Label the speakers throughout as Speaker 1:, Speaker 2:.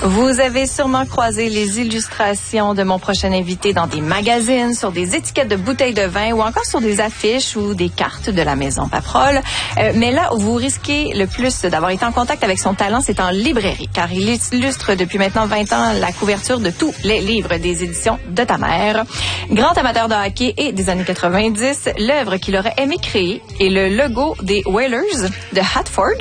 Speaker 1: Vous avez sûrement croisé les illustrations de mon prochain invité dans des magazines, sur des étiquettes de bouteilles de vin ou encore sur des affiches ou des cartes de la Maison Paprol. Mais là où vous risquez le plus d'avoir été en contact avec son talent, c'est en librairie, car il illustre depuis maintenant 20 ans la couverture de tous les livres des éditions de ta mère. Grand amateur de hockey et des années 90, l'œuvre qu'il aurait aimé créer est le logo des Whalers de Hartford,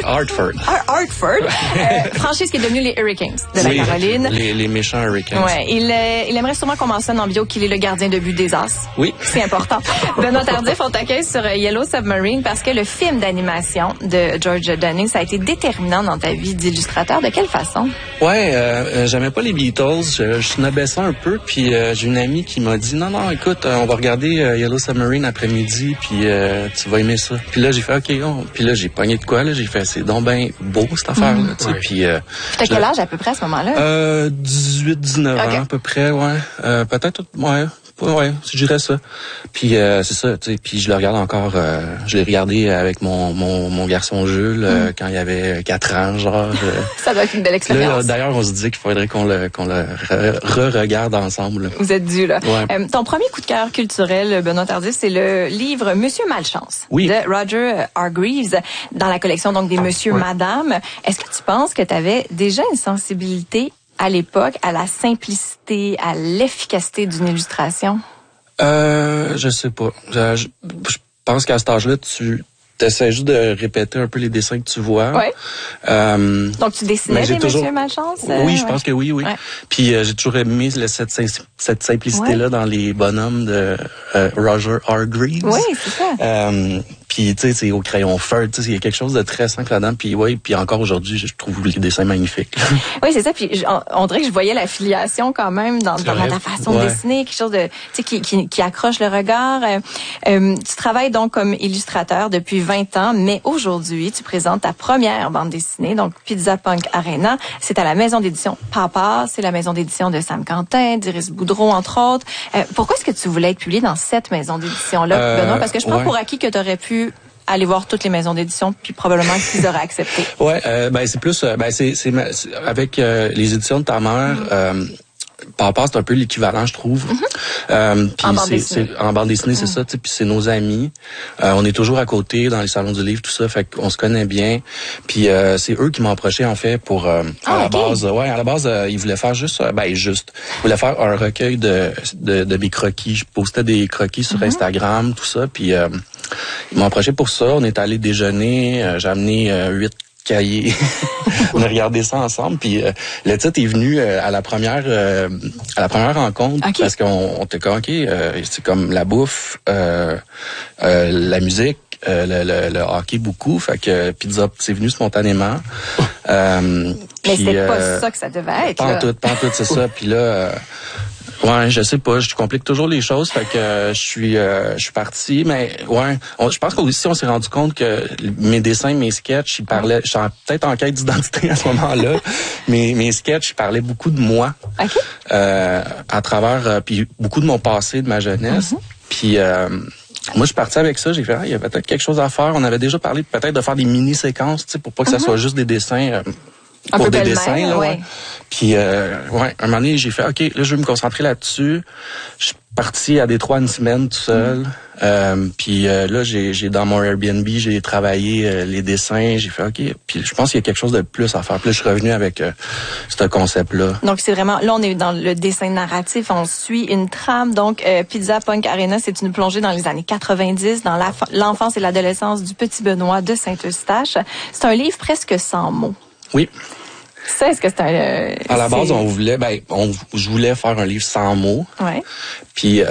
Speaker 1: franchise qui est devenue les Hurricanes de la Caroline.
Speaker 2: Les méchants Hurricanes.
Speaker 1: Ouais, il aimerait sûrement qu'on mentionne en bio qu'il est le gardien de but des As.
Speaker 2: Oui.
Speaker 1: C'est important. Benoît Tardif, on t'accueille sur Yellow Submarine parce que le film d'animation de George Dunning, ça a été déterminant dans ta vie d'illustrateur. De quelle façon?
Speaker 2: Ouais, j'aimais pas les Beatles. Je snobais ça un peu. Puis j'ai une amie qui m'a dit, non, écoute, on va regarder Yellow Submarine après-midi, puis tu vas aimer ça. Puis là, j'ai fait, OK. Puis là, j'ai pogné de quoi, là? J'ai fait, c'est donc ben beau, cette affaire-là. Tu sais. Puis
Speaker 1: t'as quel âge à peu près à ce moment-là?
Speaker 2: 18-19 ans, à peu près, ouais. Peut-être, ouais, je dirais ça. Puis c'est ça, tu sais. Puis je le regarde encore. Je l'ai regardé avec mon garçon Jules quand il avait 4 ans, genre.
Speaker 1: Ça doit être une belle expérience.
Speaker 2: Là, d'ailleurs, on se dit qu'il faudrait qu'on le re-regarde ensemble. Là.
Speaker 1: Vous êtes dû là.
Speaker 2: Ouais.
Speaker 1: Ton premier coup de cœur culturel, Benoît Tardif, c'est le livre Monsieur Malchance de Roger Hargreaves dans la collection donc des Monsieur Madame. Est-ce que tu penses que tu avais déjà une sensibilité à l'époque, à la simplicité, à l'efficacité d'une illustration?
Speaker 2: Je sais pas. Je pense qu'à cet âge-là, tu essaies juste de répéter un peu les dessins que tu vois.
Speaker 1: Ouais. Donc, tu dessinais des Monsieur Malchance?
Speaker 2: Oui, je pense que oui. Ouais. Puis, j'ai toujours aimé cette simplicité-là dans les bonhommes de Roger Hargreaves.
Speaker 1: Oui, c'est ça.
Speaker 2: Puis, tu sais, c'est au crayon feutre, tu sais, il y a quelque chose de très simple là-dedans. Puis, puis encore aujourd'hui, je trouve les dessins magnifiques.
Speaker 1: Oui, c'est ça. Puis, on dirait que je voyais la filiation quand même dans ta façon de dessiner, quelque chose de, tu sais, qui accroche le regard. Tu travailles donc comme illustrateur depuis 20 ans, mais aujourd'hui, tu présentes ta première bande dessinée, donc Pizza Punk Arena. C'est à la maison d'édition Papa, c'est la maison d'édition de Sam Quentin, d'Iris Boudreau, entre autres. Pourquoi est-ce que tu voulais être publié dans cette maison d'édition-là, Benoît? Parce que je prends pour acquis que tu aurais pu aller voir toutes les maisons d'édition, puis probablement qu'ils auraient accepté.
Speaker 2: Ouais, c'est plus, c'est avec les éditions de ta mère. Papa, c'est un peu l'équivalent, je trouve. En bande dessinée, c'est ça. Puis c'est nos amis. On est toujours à côté dans les salons du livre, tout ça. Fait qu'on se connaît bien. Puis c'est eux qui m'ont approché en fait pour à la base, ils voulaient faire ils voulaient faire un recueil de mes croquis. Je postais des croquis sur Instagram, tout ça. Puis ils m'ont approché pour ça. On est allé déjeuner. J'ai amené 8 cahiers. On a regardé ça ensemble, puis le titre est venu à la première rencontre parce qu'on était comme c'est comme la bouffe, la musique, le hockey beaucoup, fait que Pizza c'est venu spontanément.
Speaker 1: Mais c'est pas ça que ça devait être.
Speaker 2: Pas en tout, c'est ça. Puis là. Ouais, je sais pas, je complique toujours les choses, fait que je suis parti, mais je pense qu'aussi on s'est rendu compte que mes dessins, mes sketchs, ils parlaient, je suis peut-être en quête d'identité à ce moment-là, mais mes sketchs, ils parlaient beaucoup de moi, à travers, puis beaucoup de mon passé, de ma jeunesse, puis moi, je suis parti avec ça, j'ai fait, il y a peut-être quelque chose à faire, on avait déjà parlé peut-être de faire des mini-séquences, tu sais, pour pas que ça soit juste des dessins, pour des dessins, là, Puis, un moment donné, j'ai fait, OK, là, je vais me concentrer là-dessus. Je suis parti à Détroit une semaine tout seul. Puis là, j'ai dans mon Airbnb, j'ai travaillé les dessins. J'ai fait, OK. Puis je pense qu'il y a quelque chose de plus à faire. Puis là, je suis revenu avec ce concept-là.
Speaker 1: Donc, c'est vraiment, là, on est dans le dessin narratif. On suit une trame. Donc, Pizza Punk Arena, c'est une plongée dans les années 90, dans l'enfance et l'adolescence du petit Benoît de Saint-Eustache. C'est un livre presque sans mots.
Speaker 2: Oui.
Speaker 1: Ça, est-ce que c'est un...
Speaker 2: à la base, on voulait, je voulais faire un livre sans mots.
Speaker 1: Ouais.
Speaker 2: Puis,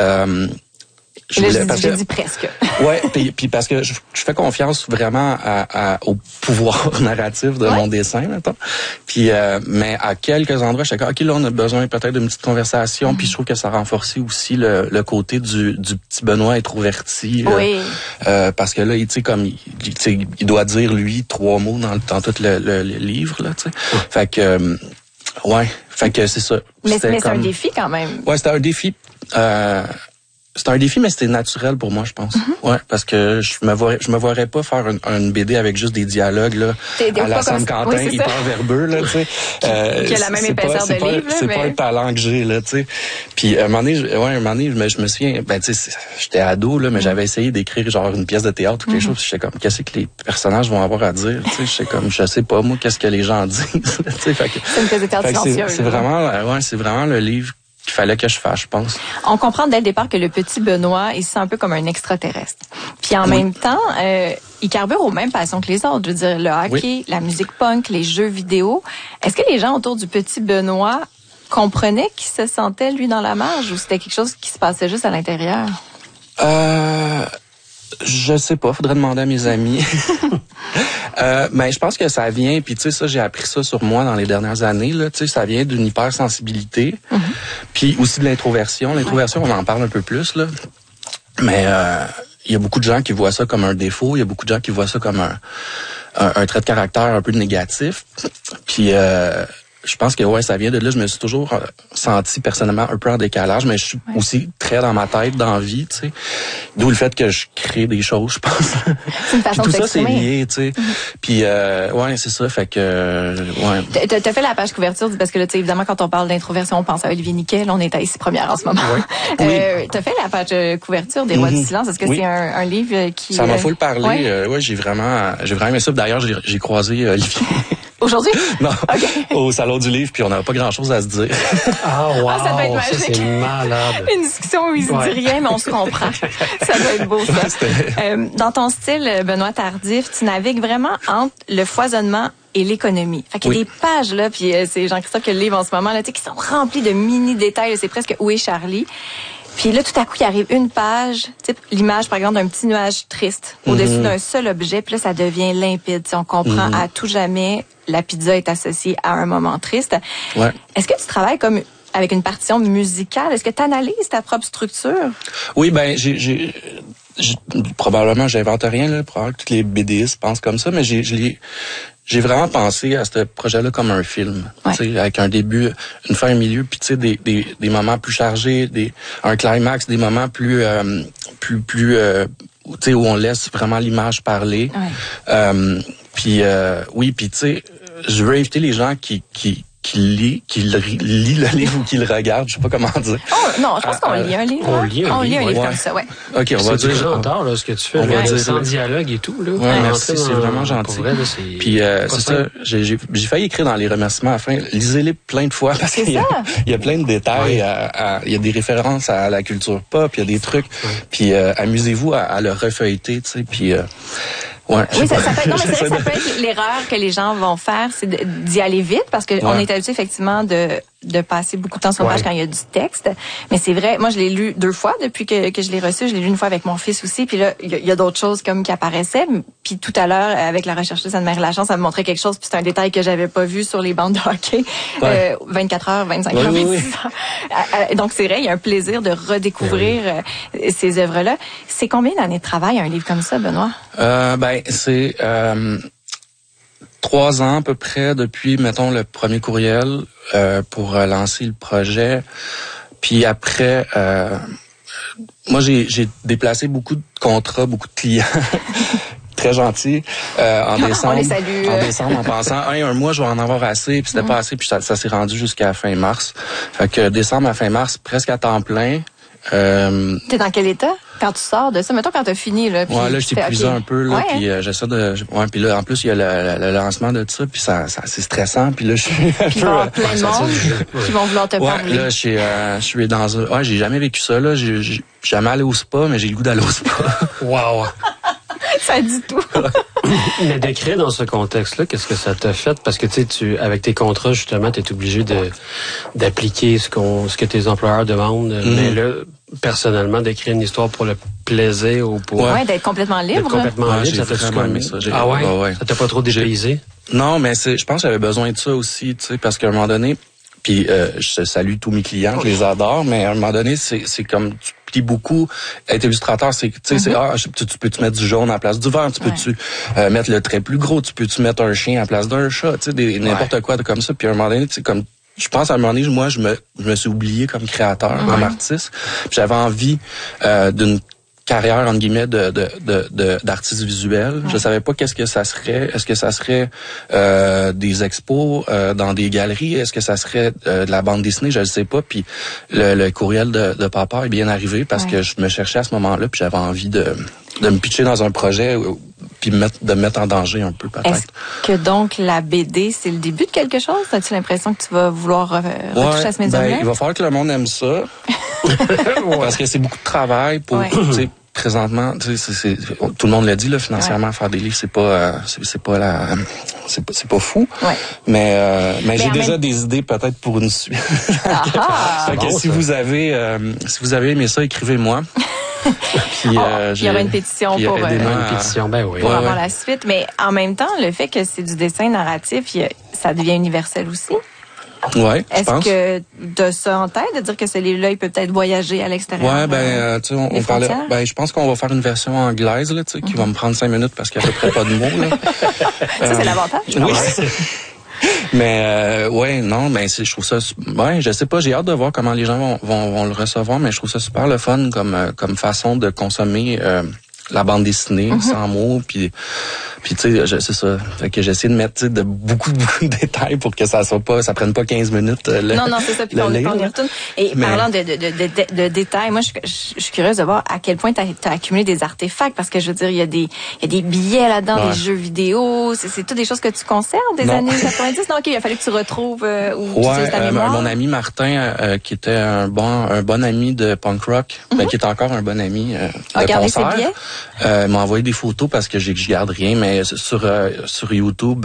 Speaker 1: je dis presque.
Speaker 2: Ouais, puis parce que je fais confiance vraiment au pouvoir narratif de mon dessin, maintenant. Puis, mais à quelques endroits, je sais OK, là, on a besoin peut-être d'une petite conversation. Puis je trouve que ça renforçait aussi le côté du petit Benoît introverti.
Speaker 1: Oui.
Speaker 2: Parce que là, tu sais, comme il doit dire, lui, 3 mots dans tout le livre, là, tu sais. Fait que, fait que c'est ça.
Speaker 1: Mais c'est un défi quand même.
Speaker 2: Ouais, c'était un défi. c'est un défi, mais c'était naturel pour moi, je pense. Ouais, parce que je me voirais pas faire une BD avec juste des dialogues là, à la Sam Quentin, hyper verbeux là, tu sais.
Speaker 1: Qui a la même épaisseur de livre.
Speaker 2: C'est pas un talent que j'ai là, tu sais. Puis un moment donné, je me souviens, ben tu sais, j'étais ado là, mais j'avais essayé d'écrire genre une pièce de théâtre ou quelque chose. J'étais comme, qu'est-ce que les personnages vont avoir à dire, tu sais. J'étais comme, je sais pas moi, qu'est-ce que les gens disent. Tu sais,
Speaker 1: c'est une pièce de théâtre silencieuse.
Speaker 2: C'est vraiment le livre qu'il fallait que je fasse, je pense.
Speaker 1: On comprend dès le départ que le petit Benoît, il se sent un peu comme un extraterrestre. Puis en même temps, il carbure aux mêmes passions que les autres. Je veux dire, le hockey, la musique punk, les jeux vidéo. Est-ce que les gens autour du petit Benoît comprenaient qu'il se sentait, lui, dans la marge, ou c'était quelque chose qui se passait juste à l'intérieur?
Speaker 2: Je sais pas, faudrait demander à mes amis. Mais je pense que ça vient, puis tu sais, ça, j'ai appris ça sur moi dans les dernières années, là, tu sais, ça vient d'une hypersensibilité, puis aussi de l'introversion. L'introversion, on en parle un peu plus, là. Mais il y a beaucoup de gens qui voient ça comme un défaut, il y a beaucoup de gens qui voient ça comme un trait de caractère un peu négatif. Puis je pense que ça vient de là. Je me suis toujours senti personnellement un peu en décalage, mais je suis aussi très dans ma tête, dans la vie, tu sais. D'où le fait que je crée des choses, je pense.
Speaker 1: C'est une façon
Speaker 2: tout
Speaker 1: de
Speaker 2: ça, c'est
Speaker 1: s'exprimer.
Speaker 2: lié, tu sais. Puis c'est ça. Fait que
Speaker 1: T'as fait la page couverture parce que là, tu sais, évidemment, quand on parle d'introversion, on pense à Olivier Nickel. On est à Ici Première en ce moment. T'as fait la page couverture des Rois du silence. Est-ce que c'est un livre qui
Speaker 2: ça m'a full parlé. J'ai vraiment aimé ça. D'ailleurs, j'ai croisé Olivier.
Speaker 1: Aujourd'hui?
Speaker 2: Non, au Salon du Livre, puis on n'avait pas grand-chose à se dire.
Speaker 3: Ah, wow!
Speaker 1: Ça doit être magique.
Speaker 3: Ça, c'est malade.
Speaker 1: Une discussion où il se dit rien, mais on se comprend. Ça doit être beau, ça. Dans ton style, Benoît Tardif, tu navigues vraiment entre le foisonnement et l'économie. Fait qu'il y a des pages, là, puis c'est Jean-Christophe qui le livre en ce moment, là, tu sais, qui sont remplies de mini-détails. C'est presque Où est Charlie? Puis là, tout à coup, il arrive une page, l'image, par exemple, d'un petit nuage triste au-dessus d'un seul objet, puis là, ça devient limpide. T'sais, on comprend à tout jamais, la pizza est associée à un moment triste.
Speaker 2: Ouais.
Speaker 1: Est-ce que tu travailles comme avec une partition musicale? Est-ce que tu analyses ta propre structure?
Speaker 2: Oui, ben, probablement, j'invente rien, là. Probablement que tous les BDistes pensent comme ça, mais j'ai vraiment pensé à ce projet-là comme un film, avec un début, une fin, un milieu, puis tu sais des moments plus chargés, un climax, des moments plus tu sais où on laisse vraiment l'image parler. Puis puis tu sais, je veux inviter les gens qui lit le livre ou qui le regarde, je sais pas comment dire.
Speaker 1: Oh, non, je pense qu'on lit un livre.
Speaker 3: On lit un livre
Speaker 1: comme ça,
Speaker 2: OK, on va dire
Speaker 3: déjà en tard, là, ce que tu fais.
Speaker 2: On va dire
Speaker 3: sans dialogue et tout, là.
Speaker 2: Ouais, merci, c'est vraiment gentil.
Speaker 3: Vrai, là,
Speaker 2: puis c'est ça, j'ai failli écrire dans les remerciements à la fin. Lisez-les plein de fois parce qu'il y a plein de détails, il y a des références à la culture pop, il y a des trucs. Puis amusez-vous à le refeuilleter, tu sais, puis
Speaker 1: oui, ça peut être l'erreur que les gens vont faire, c'est d'y aller vite parce que on est habitué effectivement de passer beaucoup de temps sur une page quand il y a du texte. Mais c'est vrai, moi je l'ai lu 2 fois depuis que je l'ai reçu. Je l'ai lu une fois avec mon fils aussi. Puis là, il y a d'autres choses comme qui apparaissaient. Puis tout à l'heure, avec la rechercheuse Anne-Marie Lachance, ça me montrait quelque chose. Puis c'est un détail que j'avais pas vu sur les bandes de hockey. 24 heures, 25 heures, 26 heures. Donc c'est vrai, il y a un plaisir de redécouvrir ces œuvres-là. C'est combien d'années de travail un livre comme ça, Benoît?
Speaker 2: C'est 3 ans à peu près depuis, mettons, le premier courriel pour lancer le projet. Puis après, moi, j'ai déplacé beaucoup de contrats, beaucoup de clients. Très gentils. En décembre.
Speaker 1: On les salue.
Speaker 2: En décembre, en pensant, un mois, je vais en avoir assez. Puis c'était pas assez. Puis ça s'est rendu jusqu'à fin mars. Fait que décembre à fin mars, presque à temps plein.
Speaker 1: T'es dans quel état quand tu sors de ça? Mettons quand t'as fini, là.
Speaker 2: Là, je t'ai épuisé un peu, là. Puis j'essaie de. Puis là, en plus, il y a le lancement de ça. Puis ça c'est stressant. Puis là, je suis un
Speaker 1: peu. Plein de monde qui vont vouloir te parler.
Speaker 2: Là, je suis dans un. J'ai jamais vécu ça, là. J'ai jamais allé au spa, mais j'ai le goût d'aller au spa.
Speaker 3: Wow!
Speaker 1: Ça dit tout.
Speaker 3: Mais d'écrire dans ce contexte-là, qu'est-ce que ça t'a fait? Parce que tu avec tes contrats, justement, tu es obligé d'appliquer ce que tes employeurs demandent. Mais là, personnellement, d'écrire une histoire pour le plaisir ou pour...
Speaker 1: Ouais, d'être complètement libre.
Speaker 3: D'être complètement libre,
Speaker 2: ça t'a vraiment aimé ça.
Speaker 3: Ah ouais? Ça t'a pas trop dépaysé?
Speaker 2: Non, mais je pense que j'avais besoin de ça aussi, tu sais, parce qu'à un moment donné, puis je salue tous mes clients, je les adore, mais à un moment donné, c'est comme... Puis beaucoup, être illustrateur, c'est, tu sais, tu peux-tu mettre du jaune en place du vert, tu peux-tu mettre le trait plus gros, tu peux-tu mettre un chien en place d'un chat, tu sais, n'importe quoi de comme ça. Puis à un moment donné, tu sais, comme je pense à un moment donné, moi, je me suis oublié comme créateur, comme artiste. Puis j'avais envie d'une carrière entre guillemets d'artiste visuel. Je savais pas qu'est-ce que ça serait. Est-ce que ça serait des expos dans des galeries? Est-ce que ça serait de la bande dessinée? Je ne sais pas. Puis le courriel de papa est bien arrivé parce que je me cherchais à ce moment-là. Puis j'avais envie de me pitcher dans un projet puis de me mettre en danger un peu peut-être.
Speaker 1: Est-ce que donc la BD c'est le début de quelque chose? As-tu l'impression que tu vas vouloir retoucher à ce médium-là?
Speaker 2: Il va falloir que le monde aime ça parce que c'est beaucoup de travail pour présentement, tu sais, tout le monde l'a dit là, financièrement, faire des livres, c'est pas fou. Ouais. Mais j'ai déjà des idées peut-être pour une suite. Fait que si vous avez aimé ça, écrivez-moi. Puis,
Speaker 1: il y aura une pétition pour avoir la suite. Mais en même temps, le fait que c'est du dessin narratif, ça devient universel aussi.
Speaker 2: Ouais, je pense.
Speaker 1: Est-ce que de ça en tête, de dire que ce livre-là, il peut peut-être voyager à l'extérieur?
Speaker 2: Ouais, tu sais, on parlait. Je pense qu'on va faire une version anglaise là, tu sais, qui va me prendre 5 minutes parce qu'il y a à peu près pas de mots là.
Speaker 1: Ça c'est l'avantage.
Speaker 2: Oui. Mais je trouve ça. Ouais, je sais pas. J'ai hâte de voir comment les gens vont le recevoir, mais je trouve ça super le fun comme façon de consommer la bande dessinée sans mots, puis tu sais, c'est ça. Fait que j'essaie de mettre de beaucoup de détails pour que ça prenne pas 15 minutes.
Speaker 1: Non, c'est ça. Puis on y retourne. Et parlant de détails, moi, je suis curieuse de voir à quel point t'as accumulé des artefacts, parce que je veux dire, il y a des billets là-dedans, des jeux vidéo. C'est toutes des choses que tu conserves des années 90. Non, ok, il a fallu que tu retrouves ou tu utilises ta mémoire.
Speaker 2: Mon ami Martin, qui était un bon ami de punk rock, qui est encore un bon ami de concert. M'a envoyé des photos parce que je garde rien, mais sur YouTube,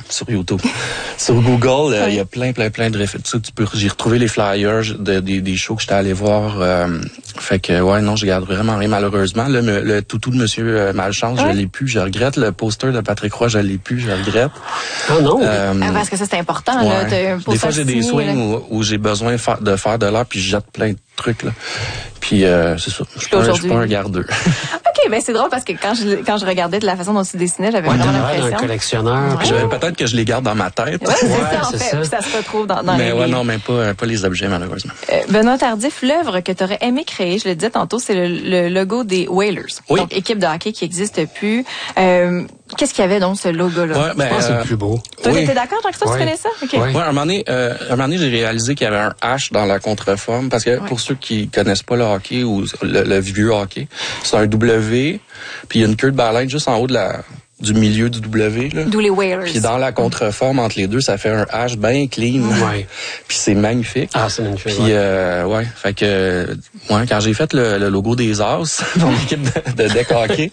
Speaker 2: sur Google, il y a plein de références. J'ai retrouvé les flyers des shows que j'étais allé voir. Fait que je garde vraiment rien malheureusement. Le toutou de Monsieur Malchance, je l'ai plus, je regrette. Le poster de Patrick Roy, je l'ai plus, je regrette.
Speaker 3: Ah non.
Speaker 1: Parce que ça c'est important. Là,
Speaker 2: des fois j'ai des swings où j'ai besoin de faire de l'art, puis je jette plein de trucs là. Puis c'est ça. Je suis pas un gardeux.
Speaker 1: OK, ben c'est drôle parce que quand je regardais de la façon dont tu dessinais, j'avais vraiment l'impression.
Speaker 3: Un collectionneur.
Speaker 2: Peut-être que je les garde dans ma tête.
Speaker 1: Ouais, c'est ça en fait. Ça se retrouve dans les livres.
Speaker 2: Non, mais pas les objets malheureusement.
Speaker 1: Benoît Tardif, l'œuvre que tu aurais aimé créer, je le disais tantôt, c'est le logo des Whalers. Oui. Donc équipe de hockey qui n'existe plus. Qu'est-ce qu'il y avait donc ce logo-là?
Speaker 3: Je pense que c'est le plus beau.
Speaker 1: Toi, t'étais d'accord, Jean-Christophe, tu connais ça? Okay.
Speaker 2: Ouais, un moment donné, j'ai réalisé qu'il y avait un H dans la contreforme, parce que pour ceux qui connaissent pas le hockey ou le vieux hockey, c'est un W, puis il y a une queue de baleine juste en haut du milieu du W, là.
Speaker 1: D'où les Whalers.
Speaker 2: Puis dans la contreforme entre les deux, ça fait un H bien clean.
Speaker 3: Ouais.
Speaker 2: Puis c'est magnifique.
Speaker 3: Ah, c'est magnifique.
Speaker 2: Puis fait que quand j'ai fait le logo des As pour l'équipe de deck hockey,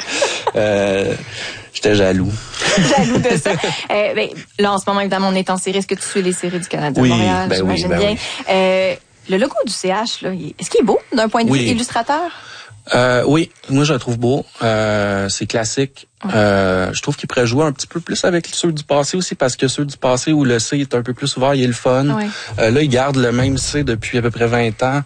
Speaker 2: j'étais jaloux.
Speaker 1: Jaloux de ça. Là, en ce moment, évidemment, on est en série. Est-ce que tu suis les séries du Canadien de Montréal? J'imagine bien. Oui. Le logo du CH, là, est-ce qu'il est beau d'un point de vue illustrateur?
Speaker 2: Oui, moi je le trouve beau. C'est classique. Je trouve qu'il pourrait jouer un petit peu plus avec ceux du passé aussi, parce que ceux du passé où le C est un peu plus ouvert, il est le fun. Oui. Là, il garde le même C depuis à peu près 20 ans.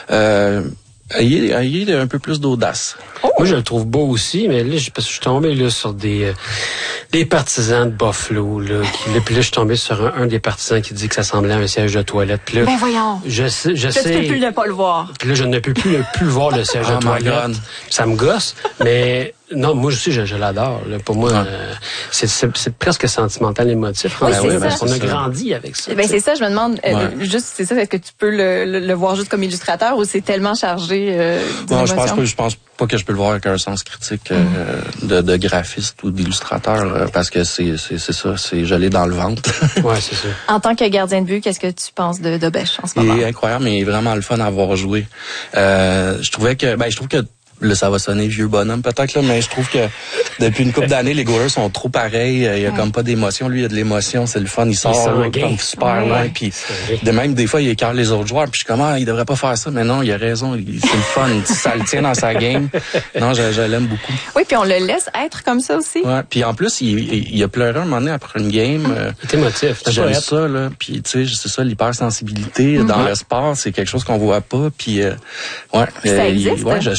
Speaker 2: Il y a un peu plus d'audace.
Speaker 3: Moi, je le trouve beau aussi, mais là, parce que je suis tombé là sur des partisans de Buffalo, là, puis là, je suis tombé sur un des partisans qui dit que ça semblait à un siège de toilette. Puis là,
Speaker 1: ben voyons.
Speaker 3: Je sais.
Speaker 1: Tu peux plus ne pas le voir.
Speaker 3: Puis là, je ne peux plus voir le siège de toilette. Ça me gosse, mais non, moi aussi, je l'adore. Là. Pour moi, c'est presque sentimental, émotif.
Speaker 1: Oui,
Speaker 3: parce qu'on a grandi avec ça.
Speaker 1: Ben c'est ça, je me demande, juste, c'est ça, est-ce que tu peux le voir juste comme illustrateur ou c'est tellement chargé
Speaker 2: non, je pense pas que je peux le voir avec un sens critique de graphiste ou d'illustrateur, parce que c'est ça, je l'ai dans le ventre.
Speaker 3: Ouais, c'est ça.
Speaker 1: En tant que gardien de but, qu'est-ce que tu penses de Bêche en ce moment?
Speaker 2: Il est incroyable, mais il est vraiment le fun à avoir joué. Je trouve que là, ça va sonner vieux bonhomme peut-être, là, mais je trouve que depuis une couple d'années, les goalers sont trop pareils. Il y a comme pas d'émotion. Lui, il y a de l'émotion, c'est le fun. Il sort comme super loin. Puis même des fois, il écarte les autres joueurs. Puis je suis comme, il devrait pas faire ça. Mais non, il a raison. C'est le fun. Ça le tient dans sa game. Non, je l'aime beaucoup.
Speaker 1: Oui, puis on le laisse être comme ça aussi.
Speaker 2: Ouais. Puis en plus, il a pleuré un moment donné après une game.
Speaker 3: Il est émotif.
Speaker 2: J'aime ça, là. Puis tu sais, c'est ça, l'hypersensibilité dans le sport, c'est quelque chose qu'on voit pas. Puis
Speaker 1: ça existe.
Speaker 2: Je trouve ça important.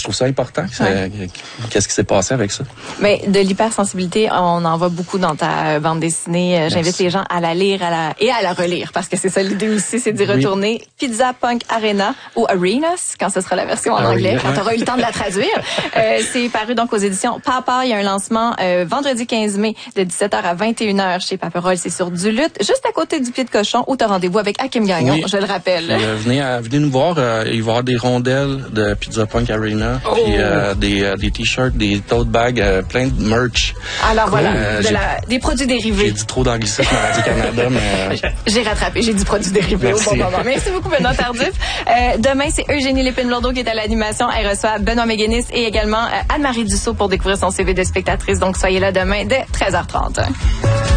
Speaker 2: important. Qu'est-ce qui s'est passé avec ça?
Speaker 1: Mais de l'hypersensibilité, on en voit beaucoup dans ta bande dessinée. J'invite les gens à la lire et à la relire, parce que c'est ça l'idée aussi, c'est d'y retourner. Pizza Punk Arena ou Arenas, quand ce sera la version en anglais, quand tu auras eu le temps de la traduire. C'est paru donc aux éditions Papa. Il y a un lancement vendredi 15 mai de 17h à 21h chez Paperol. C'est sur Duluth, juste à côté du Pied de Cochon, où tu as rendez-vous avec Hakim Gagnon, je le rappelle.
Speaker 2: Puis, venez nous voir. Il va y avoir des rondelles de Pizza Punk Arena, puis des t-shirts, des tote bags, plein de merch.
Speaker 1: Alors voilà, des produits dérivés.
Speaker 2: J'ai dit trop d'anglicisme à Radio-Canada, mais...
Speaker 1: J'ai rattrapé, j'ai dit produits dérivés au bon moment. Merci beaucoup, Benoît Tardif. Demain, c'est Eugénie Lépine-Lourdeau qui est à l'animation. Elle reçoit Benoît Méguénis et également Anne-Marie Dussault pour découvrir son CV de spectatrice. Donc, soyez là demain dès 13h30.